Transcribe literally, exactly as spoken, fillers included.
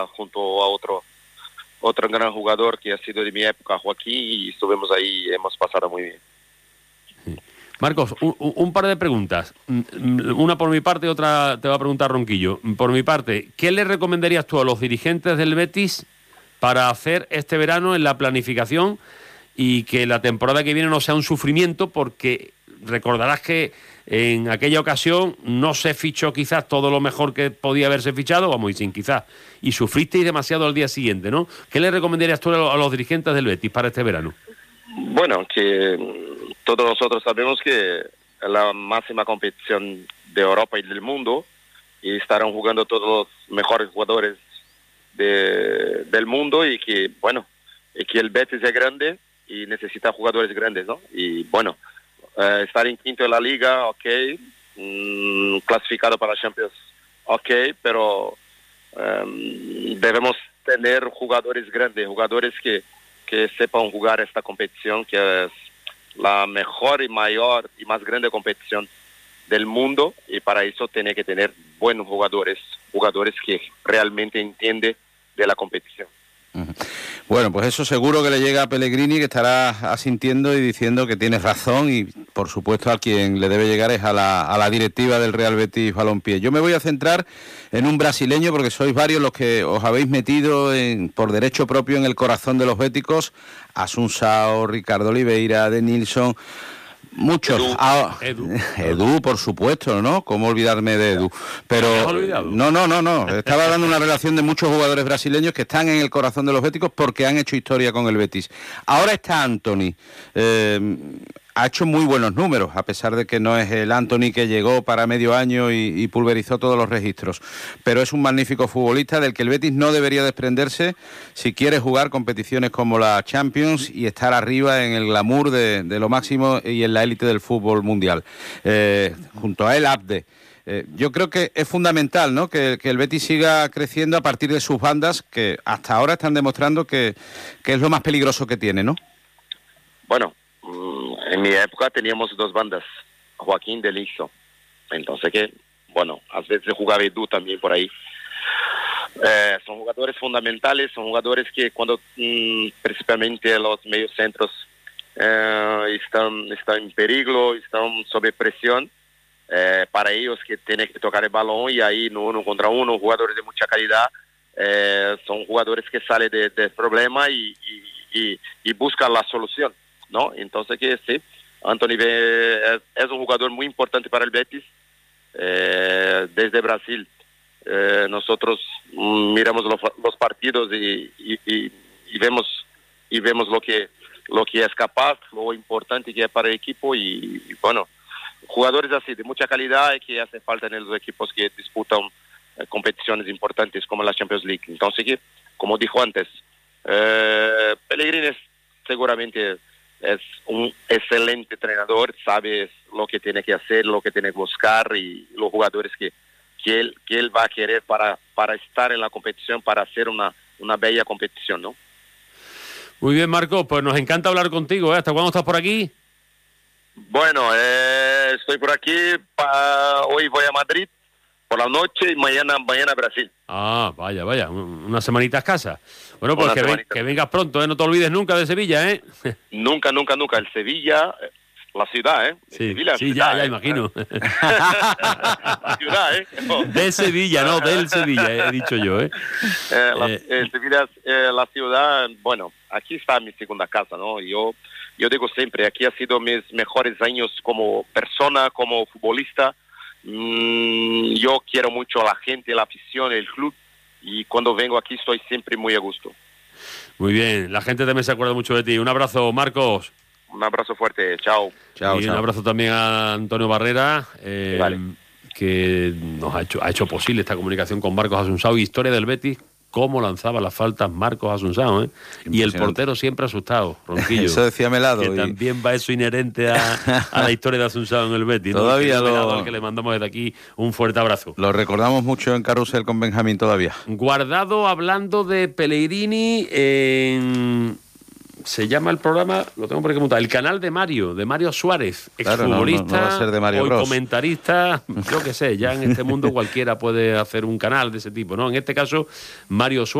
junto a otro otro gran jugador que ha sido de mi época, Joaquín, y estuvimos ahí y hemos pasado muy bien. Marcos, un, un par de preguntas. Una por mi parte y otra te va a preguntar Ronquillo. Por mi parte, ¿qué le recomendarías tú a los dirigentes del Betis para hacer este verano en la planificación y que la temporada que viene no sea un sufrimiento? Porque recordarás que en aquella ocasión no se fichó quizás todo lo mejor que podía haberse fichado, vamos, y sin quizás, y sufristeis demasiado al día siguiente, ¿no? ¿Qué le recomendarías tú a los dirigentes del Betis para este verano? Bueno, que todos nosotros sabemos que es la máxima competición de Europa y del mundo, y estarán jugando todos los mejores jugadores de, del mundo, y que, bueno, y que el Betis es grande y necesita jugadores grandes, ¿no? Y, bueno, eh, estar en quinto de la liga, ok, mm, clasificado para Champions, ok, pero um, debemos tener jugadores grandes, jugadores que que sepan jugar esta competición, que es la mejor y mayor y más grande competición del mundo, y para eso tiene que tener buenos jugadores, jugadores que realmente entienden de la competición. Bueno, pues eso seguro que le llega a Pellegrini, que estará asintiendo y diciendo que tienes razón, y por supuesto a quien le debe llegar es a la, a la directiva del Real Betis Balompié. Yo me voy a centrar en un brasileño, porque sois varios los que os habéis metido en, por derecho propio en el corazón de los béticos: Assunção, Ricardo Oliveira, Denilson, muchos. Edu. Ah, Edu. Edu, por supuesto, ¿no? ¿Cómo olvidarme de Edu? Pero ¿Te has olvidado? no, no, no, no. Estaba dando una relación de muchos jugadores brasileños que están en el corazón de los béticos porque han hecho historia con el Betis. Ahora está Antony. Eh, ha hecho muy buenos números, a pesar de que no es el Antony que llegó para medio año y, y pulverizó todos los registros. Pero es un magnífico futbolista del que el Betis no debería desprenderse si quiere jugar competiciones como la Champions y estar arriba en el glamour de, de lo máximo y en la élite del fútbol mundial. Eh, junto a él, Abde. Eh, yo creo que es fundamental, ¿no?, que, que el Betis siga creciendo a partir de sus bandas, que hasta ahora están demostrando que, que es lo más peligroso que tiene, ¿no? Bueno, en mi época teníamos dos bandas, Joaquín y Denilson. Entonces que, bueno, a veces jugaba Edu también por ahí. Eh, son jugadores fundamentales, son jugadores que cuando mmm, principalmente los mediocentros eh, están, están en peligro, están sob presión, eh, para ellos que tienen que tocar el balón, y ahí no uno contra uno, jugadores de mucha calidad, eh, son jugadores que salen del de problema y, y, y, y buscan la solución, ¿no? Entonces que sí, Antony es, es un jugador muy importante para el Betis. Eh, desde Brasil eh, nosotros mm, miramos los, los partidos y, y, y, y vemos y vemos lo que lo que es capaz, lo importante que es para el equipo, y, y bueno, jugadores así de mucha calidad que hace falta en los equipos que disputan eh, competiciones importantes como la Champions League. Entonces que, como dijo antes, eh, Pellegrini es seguramente es un excelente entrenador, sabe lo que tiene que hacer, lo que tiene que buscar, y los jugadores que, que, él, que él va a querer para, para estar en la competición, para hacer una, una bella competición, ¿no? Muy bien, Marco, pues nos encanta hablar contigo, ¿eh? ¿Hasta cuándo estás por aquí? Bueno, eh, estoy por aquí, pa, hoy voy a Madrid por la noche y mañana, mañana a Brasil. Ah, vaya, vaya, una semanita escasa. Bueno, pues que, ven, que vengas pronto, ¿eh? No te olvides nunca de Sevilla, ¿eh? Nunca, nunca, nunca. El Sevilla, la ciudad, ¿eh? Sí, Sevilla, sí ciudad, ya, ya ¿eh? imagino. La ciudad, ¿eh? No. De Sevilla, no, del Sevilla, he dicho yo, ¿eh? eh, la, eh. eh, Sevilla, eh, la ciudad, bueno, aquí está mi segunda casa, ¿no? Yo, yo digo siempre, aquí ha sido mis mejores años como persona, como futbolista. Mm, yo quiero mucho a la gente, la afición, el club, y cuando vengo aquí estoy siempre muy a gusto. Muy bien, la gente también se acuerda mucho de ti. Un abrazo, Marcos. Un abrazo fuerte, chao. Chao, y chao. un abrazo también a Antonio Barrera, eh, Vale. que nos ha hecho, ha hecho posible esta comunicación con Marcos Assunção. Historia del Betis, cómo lanzaba las faltas Marcos Assunção, ¿eh? Y el portero siempre asustado, Ronquillo. Eso decía Melado. Que y... también va eso inherente a, a la historia de Assunção en el Betis, ¿no? Todavía lo... Melado, al lo... que le mandamos desde aquí un fuerte abrazo. Lo recordamos mucho en Carrusel con Benjamín todavía. Guardado hablando de Pellegrini en... se llama el programa, lo tengo por aquí apuntado, el canal de Mario, de Mario Suárez, Claro, exfutbolista, no, no, no va a ser de Mario hoy Bros. comentarista, yo qué sé, ya en este mundo cualquiera puede hacer un canal de ese tipo, ¿no? En este caso, Mario Suárez.